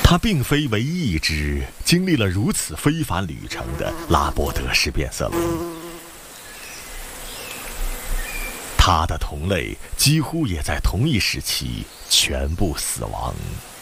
他并非唯一一只经历了如此非凡旅程的拉伯德氏变色龙，他的同类几乎也在同一时期全部死亡。